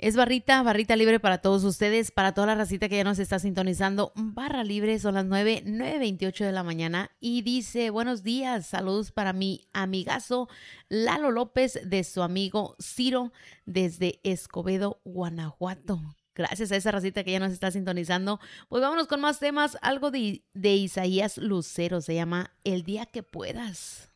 Es barrita, barrita libre para todos ustedes, para toda la racita que ya nos está sintonizando. Barra libre, son las 9:28 de la mañana. Y dice, buenos días, saludos para mi amigazo Lalo López de su amigo Ciro desde Escobedo, Guanajuato. Gracias a esa racita que ya nos está sintonizando. Pues vámonos con más temas. Algo de Isaías Lucero, se llama El día que puedas.